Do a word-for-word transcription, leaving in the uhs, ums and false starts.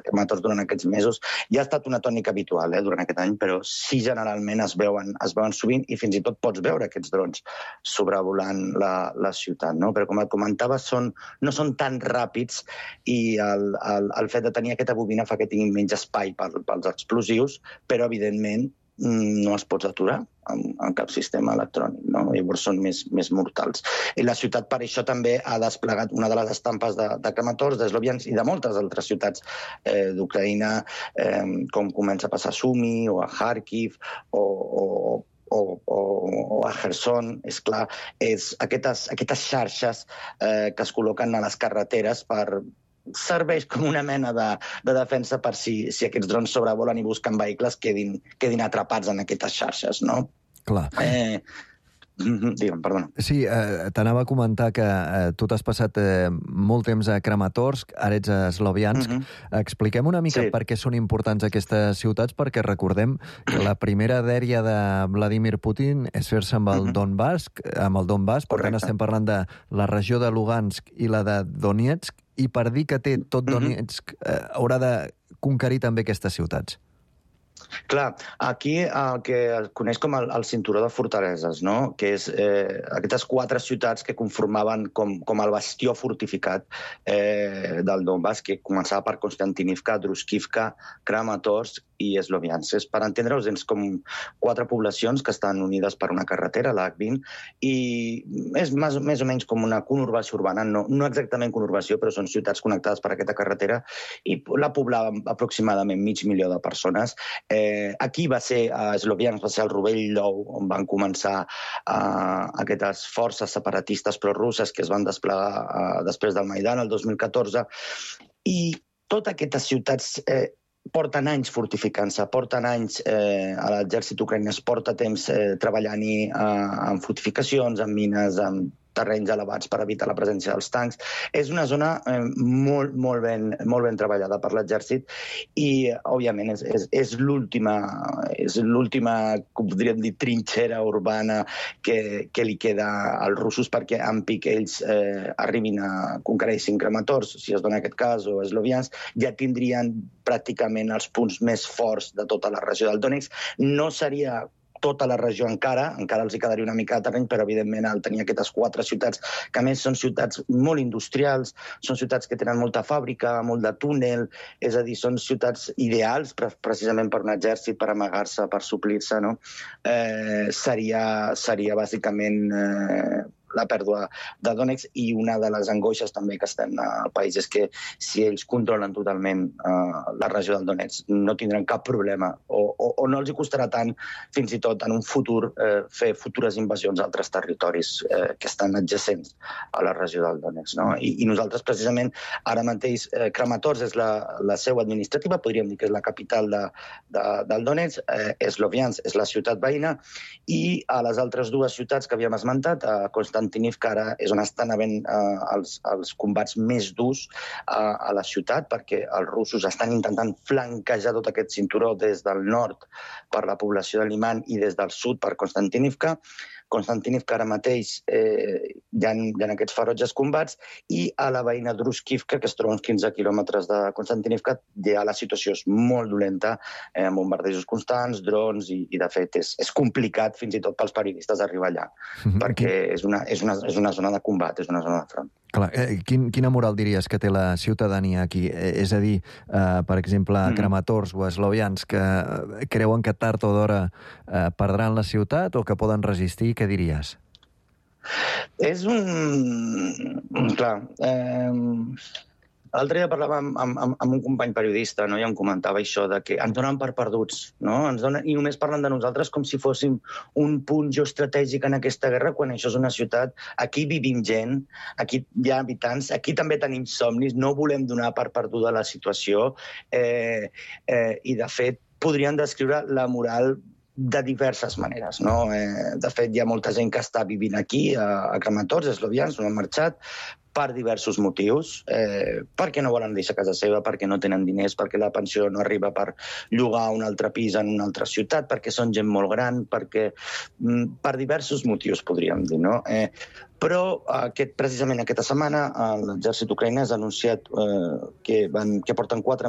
cremators durant aquests mesos. Ja ha estat una tònica habitual eh, durant aquest any, però sí generalment es veuen, es veuen sovint i fins i tot pots veure aquests drons sobrevolant la, la ciutat, no? Però com et comentava, són, no són tan ràpids i el, el, el fet de tenir aquesta bobina fa que tinguin menys espai per, pels explosius, però evidentment no es pots aturar amb, amb cap sistema electrònic, no? Llavors són més, més mortals. I la ciutat per això també ha desplegat una de les estampes de, de cremators, de Sloviansk i de moltes altres ciutats eh, d'Ucraïna, eh, com comença a passar a Sumy o a Kharkiv o, o O, o, o a Kherson, és clar, és aquestes, aquestes xarxes eh, que es col·loquen a les carreteres per serveix com una mena de, de defensa per si, si aquests drons sobrevolen i busquen vehicles quedin, quedin atrapats en aquestes xarxes, no? Clar. Eh, Digue'm, perdona. Sí, eh, t'anava a comentar que eh, tu t'has passat eh, molt temps a Kramatorsk, ara ets a Sloviansk. Mm-hmm. Expliquem una mica sí. per què són importants aquestes ciutats, perquè recordem que la primera dèria de Vladimir Putin és fer-se amb el mm-hmm. Donbass, amb el Donbass, per tant estem parlant de la regió de Lugansk i la de Donetsk, i per dir que té tot Donetsk mm-hmm. eh, haurà de conquerir també aquestes ciutats. Clar, aquí el que es coneix com el, el cinturó de fortaleses, no? Que és eh, aquestes quatre ciutats que conformaven com, com el bastió fortificat eh, del Donbass, que començava per Konstantinivka, Druskivka, Kramatorsk i Sloviansk. Per entendre-ho, tens com quatre poblacions que estan unides per una carretera, la H vint, i és més, més o menys com una conurbació urbana, no, no exactament conurbació, però són ciutats connectades per aquesta carretera, i la poblava aproximadament mig milió de persones. Eh, aquí va ser, a Sloviansk, va ser el rovell d'ou on van començar eh, aquestes forces separatistes prorusses que es van desplegar eh, després del Maidan, el dos mil catorze, i totes aquestes ciutats eh, porten anys fortificant-se, porten anys eh, a l'exèrcit ucraïnès, porta temps eh, treballant-hi eh, en fortificacions, en mines, en terrenys elevats per evitar la presència dels tancs. És una zona eh, molt, molt, ben, molt ben treballada per l'exèrcit i, òbviament, és, és, és l'última, és l'última, com podríem dir, trinxera urbana que, que li queda als russos perquè en pic ells eh, arribin a conquereixin Kramatorsk, si es dona aquest cas, o Sloviansk, ja tindrien pràcticament els punts més forts de tota la regió del Donetsk. No seria tota la regió encara, encara els hi quedaria una mica de terreny, però evidentment al tenir aquestes quatre ciutats, que a més són ciutats molt industrials, són ciutats que tenen molta fàbrica, molt de túnel, és a dir, són ciutats ideals precisament per un exèrcit, per amagar-se, per suplir-se, no? Eh, seria, seria bàsicament eh, la pèrdua de Donetsk, i una de les angoixes també que estem al país és que si ells controlen totalment uh, la regió del Donetsk no tindran cap problema o, o, o no els hi costarà tant fins i tot en un futur eh, fer futures invasions a altres territoris eh, que estan adjacents a la regió del Donetsk, no? I, i nosaltres precisament ara mateix eh, Kramatorsk és la, la seu administrativa, podríem dir que és la capital de, de, del Donetsk, eh, Sloviansk és la ciutat veïna, i a les altres dues ciutats que havíem esmentat, a Konstantinivka, Konstantinivka ara és on estan havent eh, els, els combats més durs eh, a la ciutat, perquè els russos estan intentant flanquejar tot aquest cinturó des del nord per la població de Liman i des del sud per Konstantinivka. Konstantinivka ara mateix eh, hi, ha, hi ha aquests ferotges combats, i a la veïna Druskivka, que es troba uns quinze quilòmetres de Konstantinivka, ja la situació és molt dolenta, eh, amb bombardejos constants, drons, i, i de fet és, és complicat fins i tot pels periodistes arribar allà, mm-hmm. perquè és una, és, una, és una zona de combat, és una zona de front. Clar, eh, quin, quina moral diries que té la ciutadania aquí? Eh, és a dir, eh, per exemple, a Kramatorsk o a Sloviansk, que eh, creuen que tard o d'hora eh, perdran la ciutat o que poden resistir? Què diries? És un... Clar, eh... L'altre dia parlava amb, amb, amb un company periodista, no? I em comentava això de que ens donen per perduts, no? Ens donen, i només parlen de nosaltres com si fóssim un punt geoestratègic en aquesta guerra, quan això és una ciutat. Aquí vivim gent, aquí hi ha habitants, aquí també tenim somnis, no volem donar per perduda la situació, eh, eh, i de fet podrien descriure la moral de diverses maneres, no? Eh, de fet, hi ha molta gent que està vivint aquí, a, a Kramatorsk, a Sloviansk, on han marxat, per diversos motius, eh, perquè no volen deixar casa seva, perquè no tenen diners, perquè la pensió no arriba per llogar un altre pis en una altra ciutat, perquè són gent molt gran, perquè per diversos motius, podríem dir, no? Eh, però aquest, precisament aquesta setmana l'exèrcit ucraïnès ha anunciat eh, que, van, que porten quatre